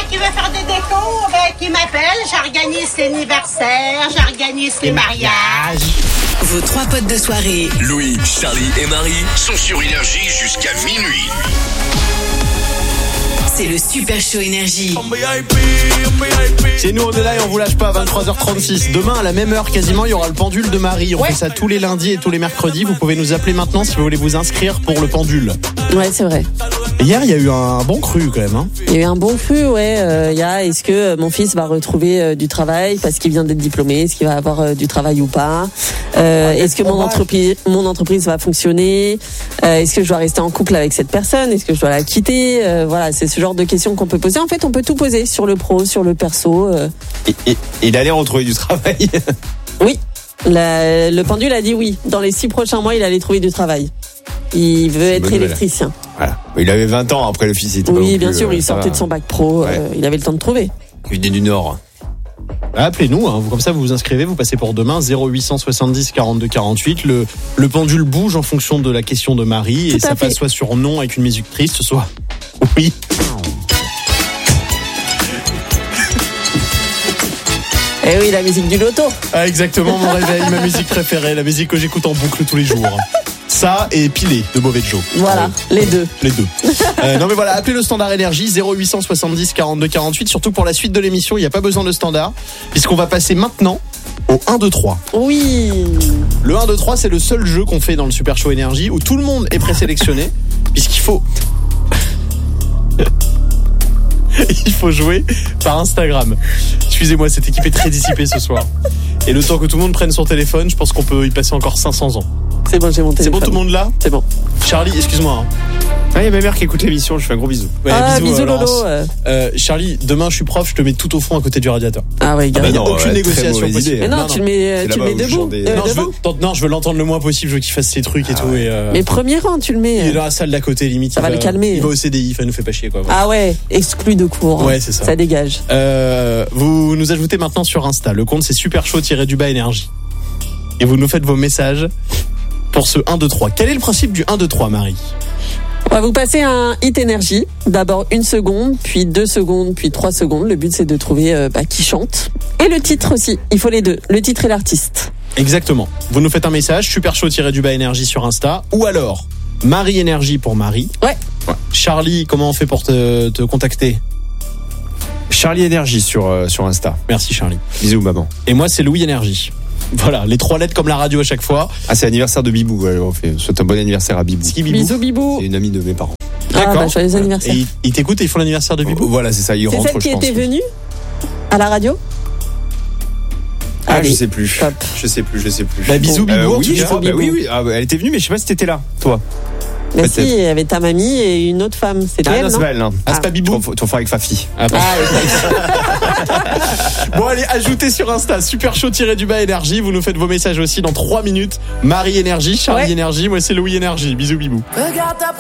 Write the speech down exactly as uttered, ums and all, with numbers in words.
qui veut faire des décos, ben, qui m'appelle. J'organise l'anniversaire, j'organise les mariages. Vos trois potes de soirée, Louis, Charlie et Marie, sont sur Énergie jusqu'à minuit. c'est le Super Show Énergie. C'est nous, on est là et on vous lâche pas. Vingt-trois heures trente-six. Demain à la même heure quasiment, il y aura le pendule de Marie. On Ouais. fait ça tous les lundis et tous les mercredis. Vous pouvez nous appeler maintenant si vous voulez vous inscrire pour le pendule. Ouais, c'est vrai. Et hier, il y a eu un bon cru quand même. Hein. Il y a eu un bon cru, ouais. Euh, il y a, est-ce que mon fils va retrouver euh, du travail parce qu'il vient d'être diplômé? Est-ce qu'il va avoir euh, du travail ou pas? euh, Est-ce que mon entreprise, mon entreprise va fonctionner? euh, Est-ce que je dois rester en couple avec cette personne? Est-ce que je dois la quitter? euh, Voilà, c'est ce genre de questions qu'on peut poser. En fait, on peut tout poser sur le pro, sur le perso. Euh. Et, et, il allait retrouver du travail. Oui, la, le pendule a dit oui. Dans les six prochains mois, il allait trouver du travail. Il veut être bonne électricien. Voilà. Il avait vingt ans après le fils. Il était pas Oui, non bien plus, sûr, euh, il ça sortait va. de son bac pro. Ouais. euh, il avait le temps de trouver. Il venait du Nord. Appelez-nous, hein. Comme ça vous vous inscrivez, vous passez pour demain zéro huit cent soixante-dix quarante-deux quarante-huit. Le, le pendule bouge en fonction de la question de Marie Tout et ça à fait. passe soit sur non avec une musique triste, soit oui. Eh oui, la musique du loto. Ah, exactement, mon réveil, ma musique préférée, la musique que j'écoute en boucle tous les jours. Ça et Pilé de Mauvais Joe. Voilà, les deux. Les deux. Euh, non mais voilà, appelez le standard énergie zéro huit cent soixante-dix quarante-deux quarante-huit. Surtout pour la suite de l'émission, il n'y a pas besoin de standard puisqu'on va passer maintenant au un, deux, trois. Oui. Le un, deux, trois, c'est le seul jeu qu'on fait dans le Super Show Énergie où tout le monde est présélectionné puisqu'il faut... Il faut jouer par Instagram. Excusez-moi, cette équipe est très dissipée ce soir. Et le temps que tout le monde prenne son téléphone, je pense qu'on peut y passer encore cinq cents ans. C'est bon, j'ai mon C'est téléphone. bon tout le monde là? C'est bon. Charlie, excuse-moi. Hein. Ah, il y a ma mère qui écoute l'émission. Je fais un gros bisou. Ouais, ah, bisous, Laurence. Lolo. euh. Euh, Charlie, demain je suis prof, je te mets tout au fond à côté du radiateur. Ah ouais, gars. Il n'y a non, aucune ouais, négociation très mauvaise possible. idée. Mais non, Non, tu non. le mets, C'est tu le là-bas mets où je debout. chante des- euh, Non, je devant. veux, tant- non, je veux l'entendre le moins possible, je veux qu'il fasse ses trucs et tout. Et, euh, Mais premier rang, tu le mets. il est dans la salle d'à côté, limite. Ça il va le calmer. Il va au C D I, enfin, il nous fait pas chier quoi. Ah ouais, exclu de cours. Ouais, c'est ça. Ça dégage. Euh, vous nous ajoutez maintenant sur Insta. Le compte c'est super chaud-du-bas énergie. Et vous nous faites vos messages pour ce un, deux, trois. Quel est le principe du un, deux, trois, Marie? On va vous passer un hit énergie. D'abord une seconde, puis deux secondes, puis trois secondes. Le but c'est de trouver euh, bah, qui chante. Et le titre aussi. Il faut les deux. Le titre et l'artiste. Exactement. Vous nous faites un message, super chaud-du-bas énergie sur Insta. Ou alors, Marie Énergie pour Marie. Ouais. Charlie, comment on fait pour te, te contacter? Charlie Énergie sur, euh, sur Insta. Merci Charlie. Bisous, maman. Et moi c'est Louis Énergie. Voilà, les trois lettres comme la radio à chaque fois. Ah, c'est l'anniversaire de Bibou. Ouais, on fait, souhaite un bon anniversaire à Bibou. Ski Bibou. Bisous bibou. C'est une amie de mes parents. Ah bah joyeux anniversaire. Et ils- ils t'écoutent et ils font l'anniversaire de Bibou? Voilà, c'est ça. Il C'est rentre, celle qui je pense. était venue à la radio. Ah, Allez, je sais plus. top. Je sais plus, je sais plus. Bah, bisous, Euh, Bibou, en oui, tout je cas. crois, bah, oui, oui. Ah, bah, elle était venue, mais je sais pas si t'étais là, toi. Mais peut-être. si, il y avait ta mamie et une autre femme. C'était Ah, elle, non, c'est non? pas elle, non. Ah, c'est pas Bibou? Tu confonds- tu confonds avec Fafi. Ah, bah. Ah, Bon allez, ajoutez sur Insta super chaud-du-bas énergie. Vous nous faites vos messages aussi dans trois minutes. Marie Énergie, Charlie Ouais. Énergie, moi c'est Louis Énergie. Bisous Bibou.